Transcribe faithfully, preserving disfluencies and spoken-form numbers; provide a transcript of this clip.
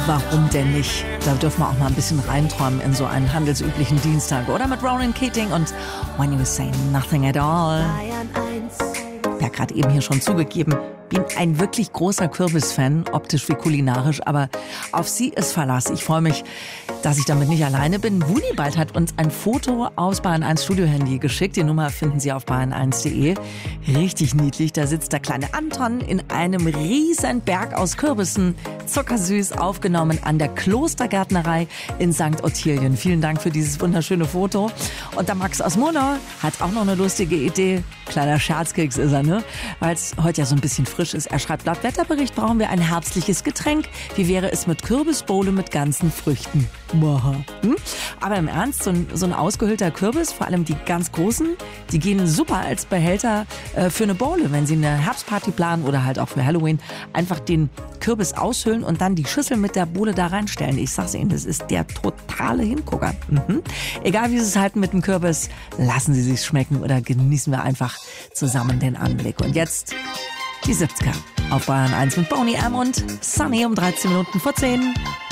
Warum denn nicht? Da dürfen wir auch mal ein bisschen reinträumen in so einen handelsüblichen Dienstag. Oder mit Ronan Keating und When You Say Nothing at All. Ich habe gerade eben hier schon zugegeben, bin ein wirklich großer Kürbis-Fan, optisch wie kulinarisch, aber auf sie ist Verlass. Ich freue mich, dass ich damit nicht alleine bin. Wunibald hat uns ein Foto aus Bayern eins Studio-Handy geschickt. Die Nummer finden Sie auf bayern eins punkt de. Richtig niedlich, da sitzt der kleine Anton in einem riesen Berg aus Kürbissen, zuckersüß, aufgenommen an der Klostergärtnerei in Sankt Ottilien. Vielen Dank für dieses wunderschöne Foto. Und der Max aus Murnau hat auch noch eine lustige Idee. Kleiner Scherzkeks ist er, ne? Weil es heute ja so ein bisschen frisch ist. Er schreibt, laut Wetterbericht brauchen wir ein herbstliches Getränk. Wie wäre es mit Kürbisbowle mit ganzen Früchten? Hm? Aber im Ernst, so ein, so ein ausgehöhlter Kürbis, vor allem die ganz großen, die gehen super als Behälter äh, für eine Bowle. Wenn Sie eine Herbstparty planen oder halt auch für Halloween, einfach den Kürbis aushöhlen und dann die Schüssel mit der Bowle da reinstellen. Ich sag's Ihnen, das ist der totale Hingucker. Mhm. Egal wie Sie es halten mit dem Kürbis, lassen Sie sich's schmecken oder genießen wir einfach zusammen den Anblick. Und jetzt die siebziger auf Bayern eins mit Boney M und Sunny um dreizehn Minuten vor zehn.